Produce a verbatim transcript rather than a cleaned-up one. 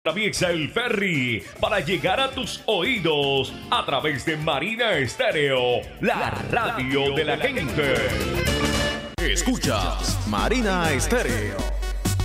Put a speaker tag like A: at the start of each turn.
A: Atraviesa el ferry para llegar a tus oídos a través de Marina Estéreo, la radio de la gente.
B: Escuchas Marina Estéreo.